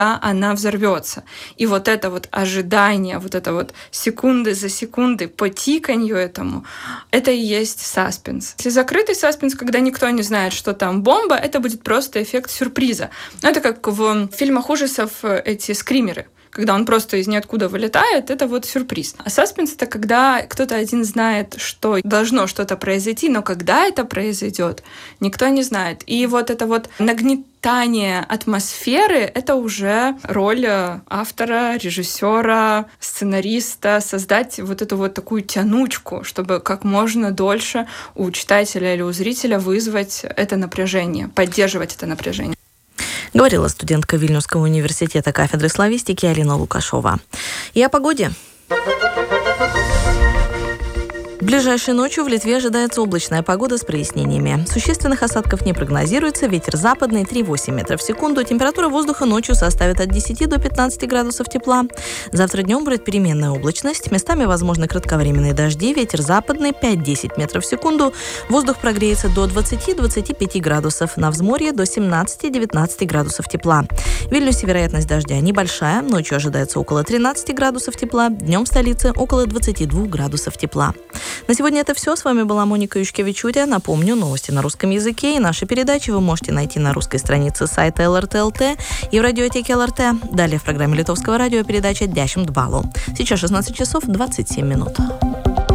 она взорвется. И вот это вот ожидание, вот это вот секунды за секундой по тиканью этому, это и есть саспенс. Если закрытый саспенс, когда никто не знает, что там бомба, это будет просто эффект сюрприза. Это как в фильмах ужасов эти скримеры. Когда он просто из ниоткуда вылетает, это вот сюрприз. А саспенс — это когда кто-то один знает, что должно что-то произойти, но когда это произойдет, никто не знает. И вот это вот нагнетание атмосферы — это уже роль автора, режиссера, сценариста, создать вот эту вот такую тянучку, чтобы как можно дольше у читателя или у зрителя вызвать это напряжение, поддерживать это напряжение. Говорила студентка Вильнюсского университета кафедры славистики Алина Лукашова. И о погоде. Ближайшей ночью в Литве ожидается облачная погода с прояснениями. Существенных осадков не прогнозируется. Ветер западный 3,8 метров в секунду. Температура воздуха ночью составит от 10 до 15 градусов тепла. Завтра днем будет переменная облачность. Местами возможны кратковременные дожди. Ветер западный 5-10 метров в секунду. Воздух прогреется до 20-25 градусов. На взморье до 17-19 градусов тепла. В Вильнюсе вероятность дождя небольшая. Ночью ожидается около 13 градусов тепла. Днем в столице около 22 градусов тепла. На сегодня это все. С вами была Моника Юшкевичудя. Напомню, новости на русском языке и наши передачи вы можете найти на русской странице сайта ЛРТ.ЛТ и в радиотеке ЛРТ. Далее в программе Литовского радио передача «10 баллов». Сейчас 16 часов 27 минут.